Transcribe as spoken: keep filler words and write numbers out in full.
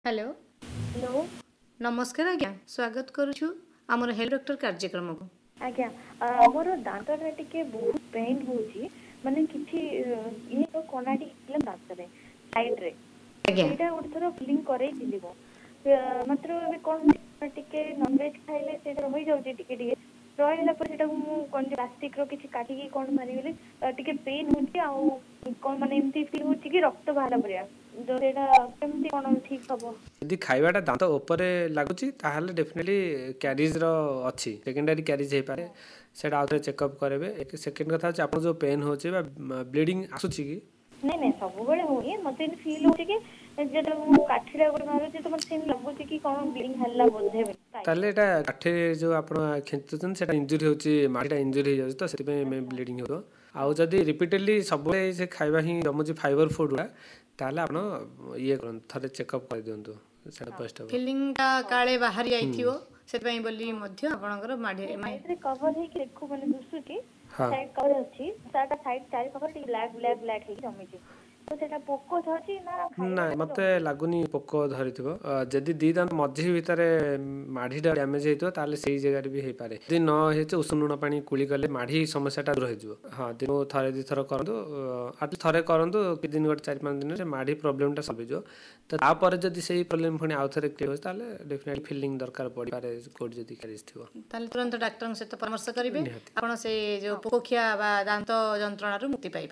Hello hello नमस्कार आज्ञा स्वागत करुछु आमर हेल्थ डॉक्टर कार्यक्रम को आज्ञा मोर दांतटा टिके बहुत पेन होची माने किछि ये तो कोनाडी प्रॉब्लम दांत रे साइड रे आज्ञा सेटा ଗୋଟେ ଥର ଫିଲିଂ करै दिलिबो मात्र ଏବେ कोन टिके नॉन वेज खाइले सेटा होई जाउची टिके टिके रहिला पर सेटा मु कोन प्लास्टिक रो किछि काटी की कोन मारि गेले टिके पेन होची आ कोन माने एमती फील होची कि रक्त बाहला परिया जो सेटा केमती कोन ठीक हबो यदि खाइबाटा दांत उपरे लागुची ताहले डेफिनेटली क्यारिज रो अछि सेकेंडरी क्यारिज हे पारे सेटा आउथरे चेकअप करबे एक सेकंड कथा अछि आपन जो पेन होचे बा ब्लीडिंग आसुची कि नहीं नहीं सब बेले होई मते फील होची कि जेटा मु काठीरा गुड मारू जे तो मते सेम लागुची कि कोन ब्लीडिंग हल्ला बोधे ताले एटा काठे जो आपण खेंचुचन सेटा इंजुरी होची माटीटा इंजुरी हो जाउछ तो सेति पे ब्लीडिंग हो आउ जदी रिपीटेडली सब से खाइबा ही जमुची फाइबर फूड गुडा ताले आपण ये करन थरे चेकअप कर दियंतु सेटा फर्स्ट फीलिंग ता काळे बाहर जाइथियो सेत पई बोली मध्य आपनकर माडी माइत्रे कवर हे कि देखो माने दुसुची साइड कवर अछि साटा साइड चारि cover tea black black black हे जमिची तो सेटा पोको धछि ना ना मते लागुनी पोको धरिथिबो जदी दी दांत मझी भितरे माढीडा डैमेज हेतो ताले सेही जगह रे भी हे पारे जदी न हेचे उसुनुना पानी कुली गले माढी समस्याटा दूर हेजबो हां दिनो थरे दि थर करंदो आट थरे करंदो कि दिन गट चार पांच दिन रे माढी प्रॉब्लमटा सॉल्व हेजो तो ता पर जदी सेही प्रॉब्लम फणी आउथरे क्लियर हो ताले डेफिनेटली फीलिंग दरकार पड़ी पारे कोड जदी करिस थिबो ताले तुरंत डॉक्टर से परामर्श करिवे आपण से जो पोकोखिया बा दांत जंत्रणा रु मुक्ति पाइबे।